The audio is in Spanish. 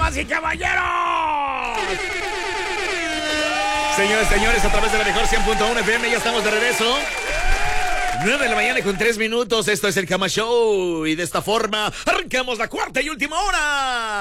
damas y caballeros. Señores, a través de la mejor 100.1 FM ya estamos de regreso. 9 de la mañana con 3 minutos. Esto es el Cama Show. Y de esta forma arrancamos la cuarta y última hora.